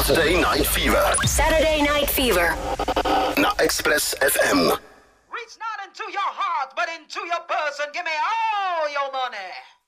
Saturday Night Fever. Saturday Night Fever. Na Express FM. Reach not into your heart, but into your purse and give me all your money.